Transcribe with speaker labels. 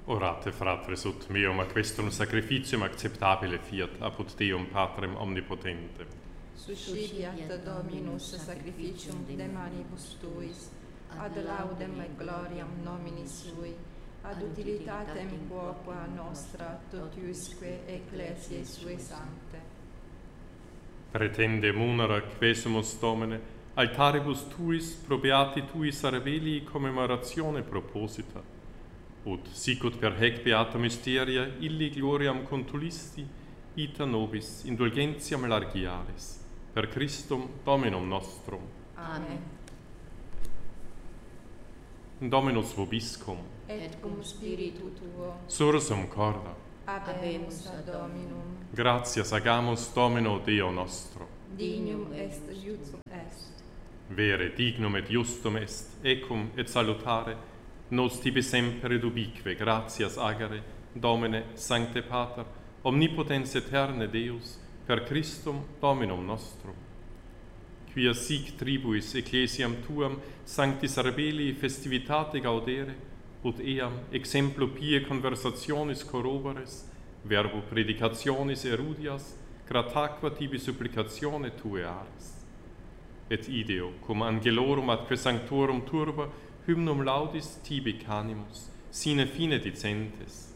Speaker 1: Orate, fratres, ut meum a questum sacrificium acceptabile fiat apud Deum Patrem omnipotentem.
Speaker 2: Suscipiat Dominus sacrificium de manibus tuis, ad laudem et gloriam nominis sui, ad utilitatem quoqua nostra totiusque ecclesiae sue sancte.
Speaker 1: Pretendem unera quesumus Domine, altaribus tuis pro beati tuis Arvelii commemoratione proposita, ut sicut per hec beata mysteria illi gloriam contulisti, ita nobis indulgentiam largiaris, per Christum Dominum nostrum.
Speaker 2: Amen.
Speaker 1: Dominus vobiscum,
Speaker 2: Et cum spiritu tuo,
Speaker 1: sursum corda,
Speaker 2: habemus ad Dominum.
Speaker 1: gratias agamus Domino Deo nostro.
Speaker 2: Dignum est iustum est.
Speaker 1: Vere dignum et justum est, ecum et salutare, nos tibi semper et ubique gratias agere, Domine, Sancte Pater, omnipotens eterne Deus, per Christum Dominum nostrum. Quia sic tribuis ecclesiam tuam sanctis Arvelii festivitate gaudere, ut eam exemplo pie conversationis corroboris, verbo predicationis erudias, grataqua tibi supplicatione tue aris. Et ideo, cum angelorum atque sanctorum turba, hymnum laudis tibi canimus, sine fine dicentes.